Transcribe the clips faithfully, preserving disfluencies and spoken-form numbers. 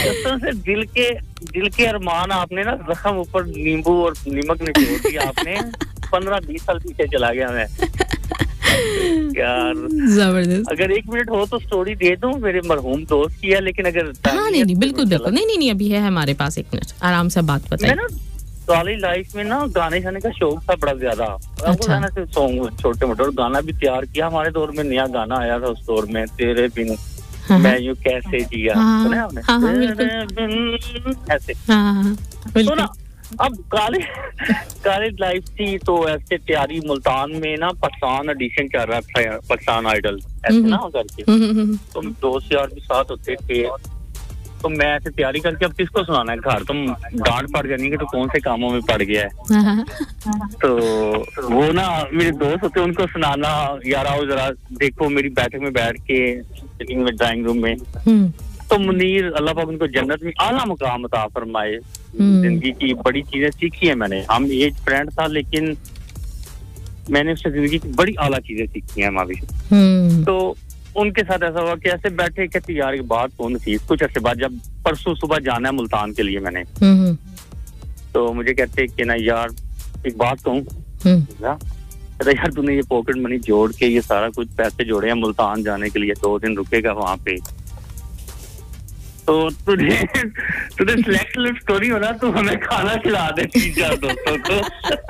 कसम से दिल के दिल के अरमान आपने ना जख्म ऊपर नींबू और नमक निचोड़ दिया आपने पंद्रह बीस साल पीछे चला गया मैं यार जबरदस्त अगर एक मिनट हो तो स्टोरी दे दूं मेरे मरहूम दोस्त की है लेकिन अगर हाँ नहीं नहीं बिल्कुल बिल्कुल नहीं नहीं नहीं अभी है हमारे पास एक मिनट आराम से बात बताइए मैं ना कॉलेज लाइफ में ना गाने गाने का शौक था बड़ा ज्यादा अच्छा। गाना से सॉन्ग छोटे मोटे और गाना भी तैयार किया हमारे दौर में नया गाना आया था उस दौर में तेरे बिन हाँ, मैं यूं कैसे जिया हाँ, सुना आपने हाँ, हाँ, तेरे बिन ऐसे हाँ हाँ तो बिल्कुल ना अब कॉलेज कॉलेज लाइफ थी तो ऐसे तैयारी मुल्तान में ना पाकिस्तान एडिशन चल रहा था पाकिस्तान आइडल ऐसे ना करके तो दोस्त यार भी साथ होते थे तो मैं ऐसे तैयारी करके अब किसको सुनाना है घर तुम डांट पड़ जानी कि तो कौन से कामों में पड़ गया है तो वो ना मेरे दोस्त होते उनको सुनाना यार आओ जरा देखो मेरी बैठक में बैठ के सिटिंग में ड्राइंग रूम में तो मुनीर अल्लाह पाक उनको जन्नत में आला मुकाम अता फरमाए जिंदगी की बड़ी चीजें सीखी है मैंने हम एज फ्रेंड था लेकिन मैंने उससे जिंदगी की बड़ी आला चीजें सीखी हैं मावी तो उनके साथ ऐसा हुआ कि ऐसे बैठे कहते यार ये बात कौन थी कुछ ऐसे बात जब परसों सुबह जाना है मुल्तान के लिए मैंने तो मुझे कहते कि ना यार एक बात कहूँ कहता यार तूने ये पॉकेट मनी जोड़ के ये सारा कुछ पैसे जोड़े हैं मुल्तान जाने के लिए दो दिन रुकेगा वहां पे तो तुझे तुझे सिलेक्ट स्टोरी हो ना तू हमें खाना खिला दे तीन चार दोस्तों को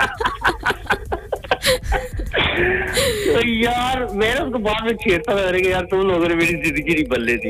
तो यार मैंने उसको बाद में छेड़ता लग रहा यार तुम लोगों ने मेरी जिंदगी नहीं बदले दी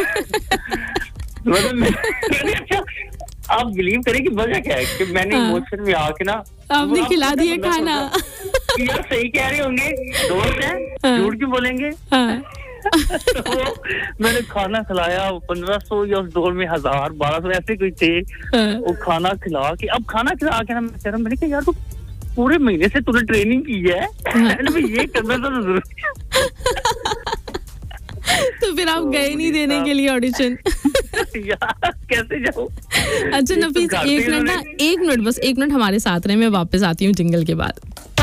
मतलब आप बिलीव करें कि वजह क्या है कि मैंने इमोशन में आके ना आपने खिला दिया खाना यार सही कह रहे होंगे दोस्त हैं झूठ क्यों बोलेंगे तो मैंने खाना खिलाया पंद्रह सौ या उस दौर में हजार बारह सौ ऐसे कोई थे वो खाना खिला के अब खाना खिला के ना मैं कह रहा मैंने कहा यार तू पूरे महीने से तूने ट्रेनिंग की है मैंने ये करना तो जरूरी तो फिर आप गए नहीं देने के लिए ऑडिशन यार कैसे जाऊं अच्छा नफीस एक मिनट ना एक मिनट बस एक मिनट हमारे साथ रहे मैं वापस आती हूँ जिंगल के बाद